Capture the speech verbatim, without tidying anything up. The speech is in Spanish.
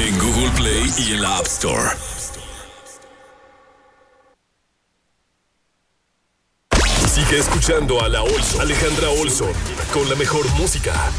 en Google Play y en la App Store. Sigue escuchando a la Olson, Alejandra Olson, con la mejor música.